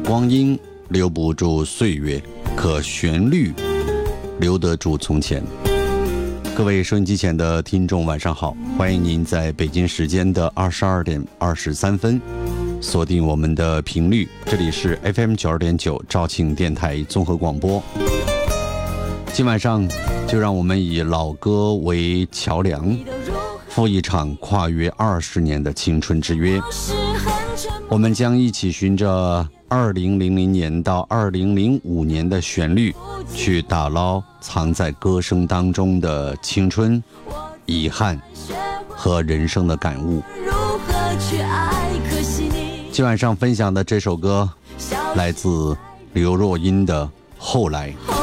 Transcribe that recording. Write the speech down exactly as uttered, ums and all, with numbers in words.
光阴留不住岁月，可旋律留得住从前。各位收音机前的听众晚上好，欢迎您在北京时间的二十二点二十三分锁定我们的频率，这里是 F M 九十二点九 肇庆电台综合广播。今晚上就让我们以老歌为桥梁，赴一场跨越二十年的青春之约。我们将一起循着二零零零年到二零零五年的旋律，去打捞藏在歌声当中的青春、遗憾和人生的感悟。今晚上分享的这首歌来自刘若英的《后来》。